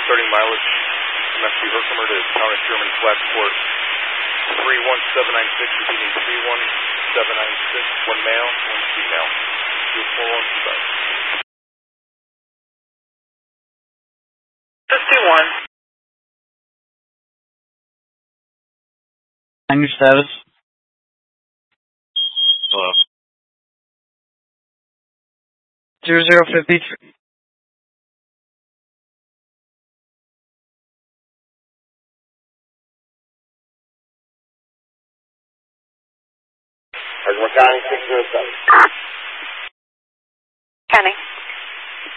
starting mileage, MSP Herkimer to Town of Sherman Flats Court, 31796, repeating 31796, one male, one female, 24125. 51. And your status? Hello. 0053. Herkimer County 607. County.